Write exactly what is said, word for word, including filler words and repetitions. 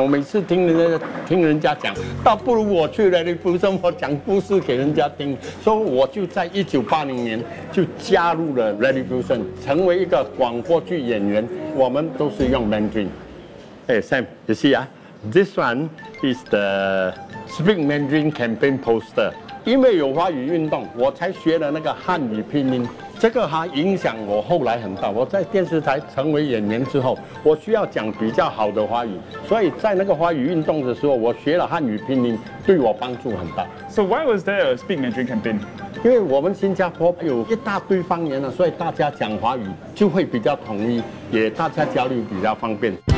我每次听人家听人家讲，倒不如我去 Lady Fuson 我讲故事给人家听。所以我就在一九八零年就加入了 Lady Fuson， 成为一个广播剧演员。我们都是用 Mandarin。Hey Sam, you see 啊 ，this one is the Speak Mandarin campaign poster。因为有华语运动，我才学了那个汉语拼音。这个还影响我后来很大。我在电视台成为演员之后，我需要讲比较好的华语，所以在那个华语运动的时候，我学了汉语拼音，对我帮助很大。 So why was there a Speak Mandarin campaign? 因为我们新加坡有一大堆方言了，所以大家讲华语就会比较统一，也大家交流比较方便。